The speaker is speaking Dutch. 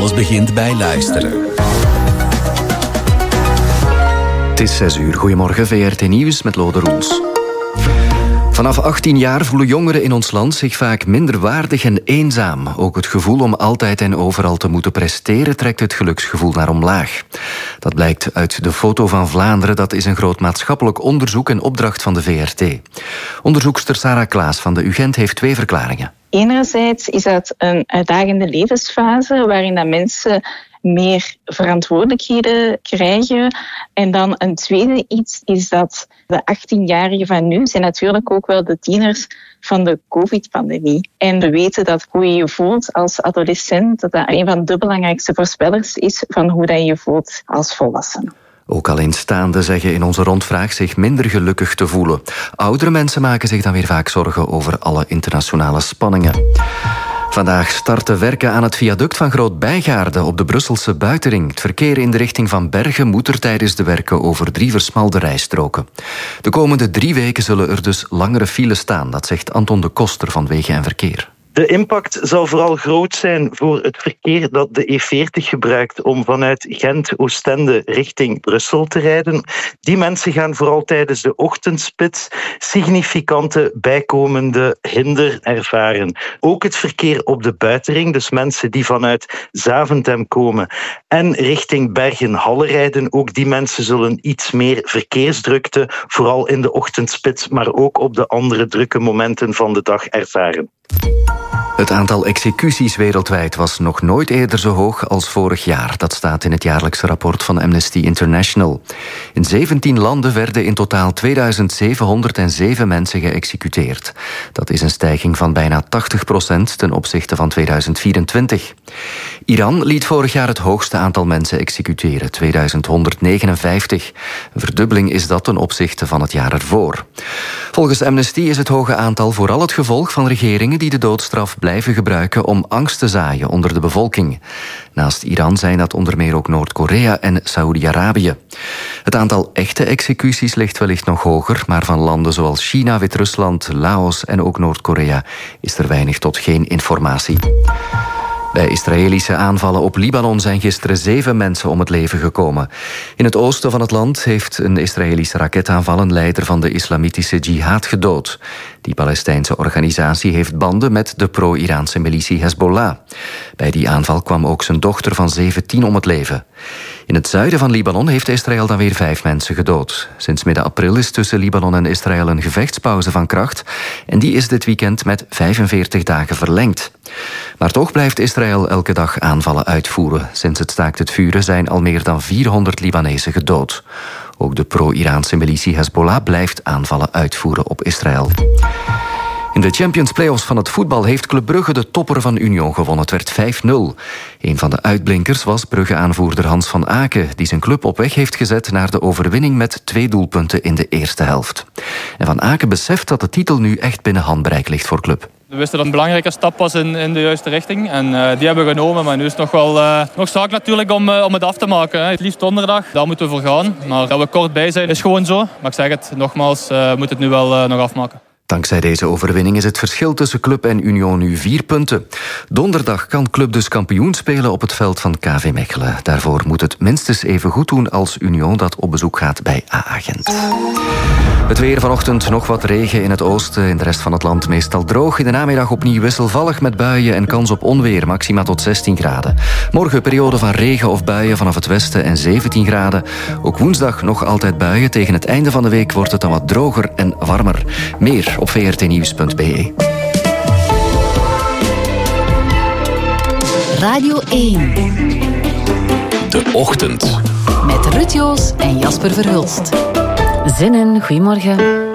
Alles begint bij luisteren. Het is 6 uur. Goedemorgen, VRT Nieuws met Lode Roels. Vanaf 18 jaar voelen jongeren in ons land zich vaak minder waardig en eenzaam. Ook het gevoel om altijd en overal te moeten presteren trekt het geluksgevoel naar omlaag. Dat blijkt uit de Foto van Vlaanderen. Dat is een groot maatschappelijk onderzoek en opdracht van de VRT. Onderzoekster Sarah Klaas van de UGent heeft 2 verklaringen. Enerzijds is dat een uitdagende levensfase waarin dat mensen meer verantwoordelijkheden krijgen. En dan een tweede iets is dat de 18-jarigen van nu zijn natuurlijk ook wel de tieners van de COVID-pandemie. En we weten dat hoe je je voelt als adolescent, dat een van de belangrijkste voorspellers is van hoe dat je je voelt als volwassene. Ook alleenstaanden zeggen in onze rondvraag zich minder gelukkig te voelen. Oudere mensen maken zich dan weer vaak zorgen over alle internationale spanningen. Vandaag starten werken aan het viaduct van Groot-Bijgaarde op de Brusselse Buitenring. Het verkeer in de richting van Bergen moet er tijdens de werken over 3 versmalde rijstroken. De komende 3 weken zullen er dus langere files staan, dat zegt Anton de Koster van Wegen en Verkeer. De impact zal vooral groot zijn voor het verkeer dat de E40 gebruikt om vanuit Gent-Oostende richting Brussel te rijden. Die mensen gaan vooral tijdens de ochtendspits significante bijkomende hinder ervaren. Ook het verkeer op de Buitenring, dus mensen die vanuit Zaventem komen en richting Bergen-Halle rijden, ook die mensen zullen iets meer verkeersdrukte, vooral in de ochtendspits, maar ook op de andere drukke momenten van de dag ervaren. Het aantal executies wereldwijd was nog nooit eerder zo hoog als vorig jaar. Dat staat in het jaarlijkse rapport van Amnesty International. In 17 landen werden in totaal 2707 mensen geëxecuteerd. Dat is een stijging van bijna 80% ten opzichte van 2024. Iran liet vorig jaar het hoogste aantal mensen executeren, 2159. Een verdubbeling is dat ten opzichte van het jaar ervoor. Volgens Amnesty is het hoge aantal vooral het gevolg van regeringen die de doodstraf blijven gebruiken om angst te zaaien onder de bevolking. Naast Iran zijn dat onder meer ook Noord-Korea en Saoedi-Arabië. Het aantal echte executies ligt wellicht nog hoger, maar van landen zoals China, Wit-Rusland, Laos en ook Noord-Korea is er weinig tot geen informatie. Bij Israëlische aanvallen op Libanon zijn gisteren 7 mensen om het leven gekomen. In het oosten van het land heeft een Israëlische raketaanval een leider van de islamitische jihad gedood. Die Palestijnse organisatie heeft banden met de pro-Iraanse militie Hezbollah. Bij die aanval kwam ook zijn dochter van 17 om het leven. In het zuiden van Libanon heeft Israël dan weer 5 mensen gedood. Sinds midden april is tussen Libanon en Israël een gevechtspauze van kracht en die is dit weekend met 45 dagen verlengd. Maar toch blijft Israël elke dag aanvallen uitvoeren. Sinds het staakt het vuren zijn al meer dan 400 Libanezen gedood. Ook de pro-Iraanse militie Hezbollah blijft aanvallen uitvoeren op Israël. In de Champions Playoffs van het voetbal heeft Club Brugge de topper van Union gewonnen. Het werd 5-0. Een van de uitblinkers was Brugge-aanvoerder Hans van Aken, die zijn club op weg heeft gezet naar de overwinning met 2 doelpunten in de eerste helft. En Van Aken beseft dat de titel nu echt binnen handbereik ligt voor club. We wisten dat het een belangrijke stap was in de juiste richting. En die hebben we genomen. Maar nu is het nog zaak natuurlijk om het af te maken. Het liefst donderdag. Daar moeten we voor gaan. Maar dat we kort bij zijn is gewoon zo. Maar ik zeg het nogmaals, moet het nu wel nog afmaken. Dankzij deze overwinning is het verschil tussen Club en Union nu 4 punten. Donderdag kan Club dus kampioen spelen op het veld van KV Mechelen. Daarvoor moet het minstens even goed doen als Union dat op bezoek gaat bij AA Gent. Het weer vanochtend nog wat regen in het oosten. In de rest van het land meestal droog. In de namiddag opnieuw wisselvallig met buien en kans op onweer. Maxima tot 16 graden. Morgen periode van regen of buien vanaf het westen en 17 graden. Ook woensdag nog altijd buien. Tegen het einde van de week wordt het dan wat droger en warmer. Meer op vrtnieuws.be. Radio 1. De Ochtend. Met Ruud Joos en Jasper Verhulst. Zin in, goedemorgen.